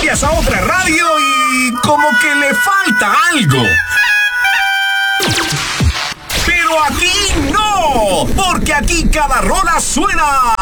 cambias a otra radio y como que le falta algo. Pero aquí no, porque aquí cada rola suena